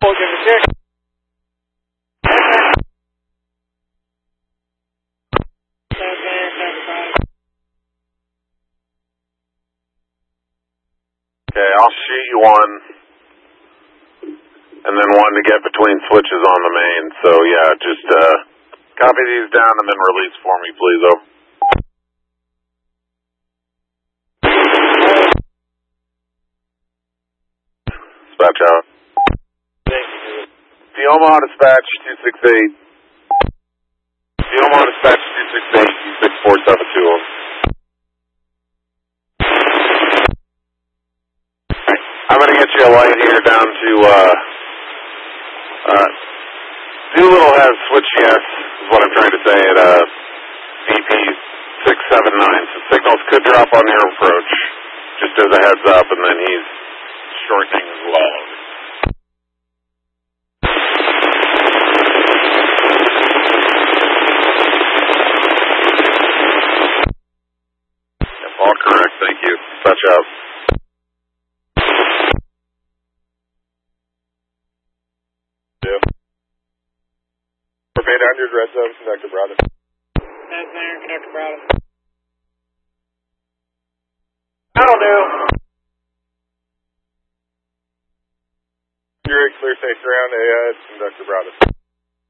We'll give it a check. Okay, I'll shoot you one, and then one to get between switches on the main. So yeah, just copy these down and then release for me, please. Over. Dispatch out. Omaha dispatch 268. Omaha dispatch 268 26472. I'm going to get you a light here down to, Doolittle has switch yes, is what I'm trying to say, at, VP 679. So signals could drop on your approach, just as a heads up, and then he's shortening as well. Yep, all correct, thank you. Dispatch out. Bay 900, red zone, Conductor Browder. That's there, Conductor Browder. That'll do. You're clear, safe ground, Conductor Browder.